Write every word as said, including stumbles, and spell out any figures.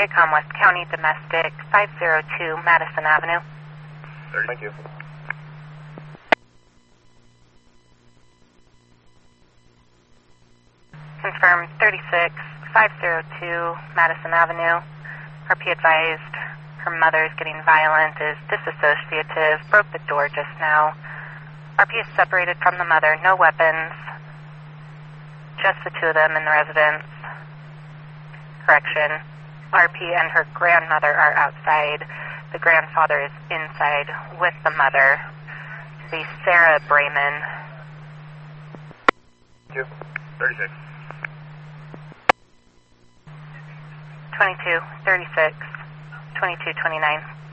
Gitcom West County Domestic, five oh two Madison Avenue. Thank you. Confirm thirty-six five oh two Madison Avenue. R P advised her mother is getting violent, is disassociative, broke the door just now. R P is separated from the mother, no weapons, just the two of them in the residence. Correction, R P and her grandmother are outside. The grandfather is inside with the mother, the Sarah Brayman. Thank you. thirty-six. twenty-two thirty-six, twenty-two twenty-nine.